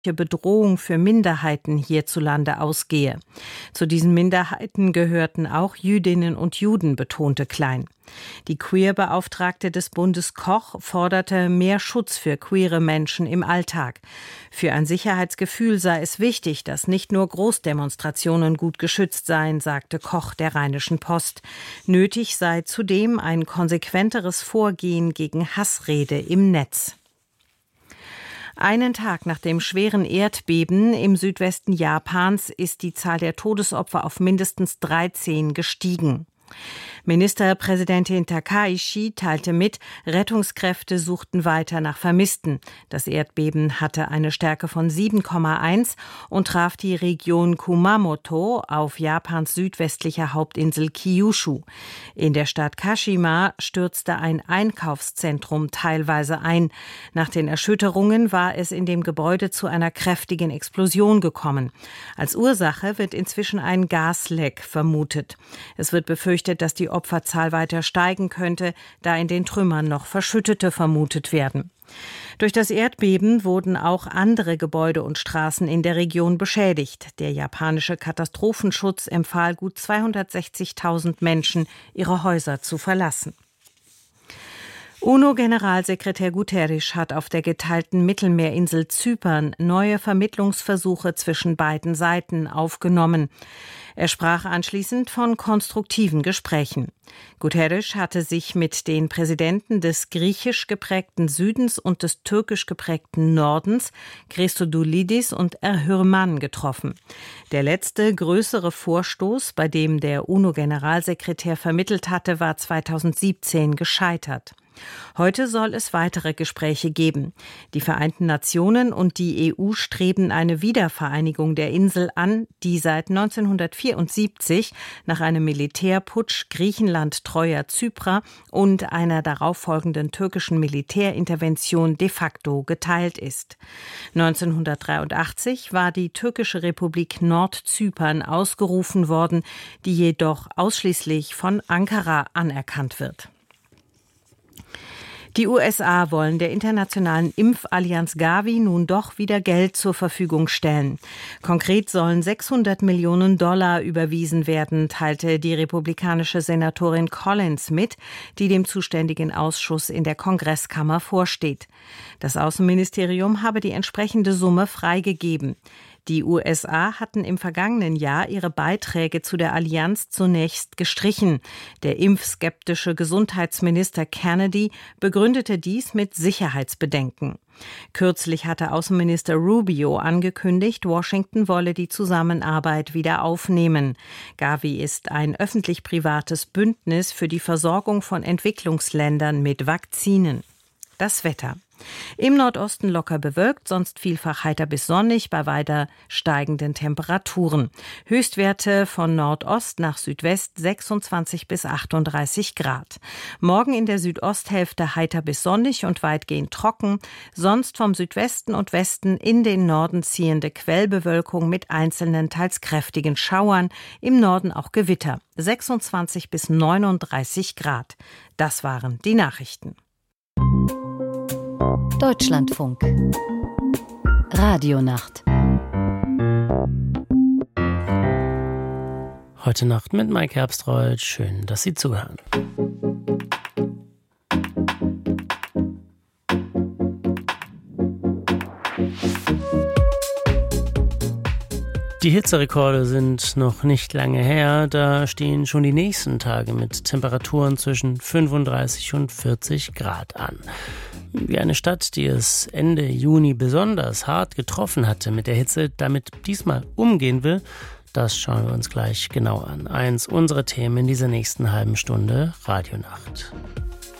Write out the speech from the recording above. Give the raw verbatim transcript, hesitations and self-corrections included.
Bedrohung für Minderheiten hierzulande ausgehe. Zu diesen Minderheiten gehörten auch Jüdinnen und Juden, betonte Klein. Die Queer-Beauftragte des Bundes Koch forderte mehr Schutz für queere Menschen im Alltag. Für ein Sicherheitsgefühl sei es wichtig, dass nicht nur Großdemonstrationen gut geschützt seien, sagte Koch der Rheinischen Post. Nötig sei zudem ein konsequenteres Vorgehen gegen Hassrede im Netz. Einen Tag nach dem schweren Erdbeben im Südwesten Japans ist die Zahl der Todesopfer auf mindestens dreizehn gestiegen. Ministerpräsidentin Takaishi teilte mit, Rettungskräfte suchten weiter nach Vermissten. Das Erdbeben hatte eine Stärke von sieben Komma eins und traf die Region Kumamoto auf Japans südwestlicher Hauptinsel Kyushu. In der Stadt Kashima stürzte ein Einkaufszentrum teilweise ein. Nach den Erschütterungen war es in dem Gebäude zu einer kräftigen Explosion gekommen. Als Ursache wird inzwischen ein Gasleck vermutet. Es wird befürchtet, dass die Opferzahl weiter steigen könnte, da in den Trümmern noch Verschüttete vermutet werden. Durch das Erdbeben wurden auch andere Gebäude und Straßen in der Region beschädigt. Der japanische Katastrophenschutz empfahl gut zweihundertsechzigtausend Menschen, ihre Häuser zu verlassen. UNO-Generalsekretär Guterres hat auf der geteilten Mittelmeerinsel Zypern neue Vermittlungsversuche zwischen beiden Seiten aufgenommen. Er sprach anschließend von konstruktiven Gesprächen. Guterres hatte sich mit den Präsidenten des griechisch geprägten Südens und des türkisch geprägten Nordens, Christodoulidis und Erhürman, getroffen. Der letzte größere Vorstoß, bei dem der UNO-Generalsekretär vermittelt hatte, war zweitausendsiebzehn gescheitert. Heute soll es weitere Gespräche geben. Die Vereinten Nationen und die E U streben eine Wiedervereinigung der Insel an, die seit neunzehnhundertvierundsiebzig nach einem Militärputsch Griechenland treuer Zyprer und einer darauffolgenden türkischen Militärintervention de facto geteilt ist. neunzehnhundertdreiundachtzig war die türkische Republik Nordzypern ausgerufen worden, die jedoch ausschließlich von Ankara anerkannt wird. Die U S A wollen der internationalen Impfallianz Gavi nun doch wieder Geld zur Verfügung stellen. Konkret sollen sechshundert Millionen Dollar überwiesen werden, teilte die republikanische Senatorin Collins mit, die dem zuständigen Ausschuss in der Kongresskammer vorsteht. Das Außenministerium habe die entsprechende Summe freigegeben. Die U S A hatten im vergangenen Jahr ihre Beiträge zu der Allianz zunächst gestrichen. Der impfskeptische Gesundheitsminister Kennedy begründete dies mit Sicherheitsbedenken. Kürzlich hatte Außenminister Rubio angekündigt, Washington wolle die Zusammenarbeit wieder aufnehmen. Gavi ist ein öffentlich-privates Bündnis für die Versorgung von Entwicklungsländern mit Vakzinen. Das Wetter. Im Nordosten locker bewölkt, sonst vielfach heiter bis sonnig bei weiter steigenden Temperaturen. Höchstwerte von Nordost nach Südwest sechsundzwanzig bis achtunddreißig Grad. Morgen in der Südosthälfte heiter bis sonnig und weitgehend trocken. Sonst vom Südwesten und Westen in den Norden ziehende Quellbewölkung mit einzelnen, teils kräftigen Schauern. Im Norden auch Gewitter. sechsundzwanzig bis neununddreißig Grad. Das waren die Nachrichten. Deutschlandfunk. Radionacht. Heute Nacht mit Mike Herbstreuth. Schön, dass Sie zuhören. Die Hitzerekorde sind noch nicht lange her, da stehen schon die nächsten Tage mit Temperaturen zwischen fünfunddreißig und vierzig Grad an. Wie eine Stadt, die es Ende Juni besonders hart getroffen hatte mit der Hitze, damit diesmal umgehen will, das schauen wir uns gleich genau an. Eins unserer Themen in dieser nächsten halben Stunde Radionacht.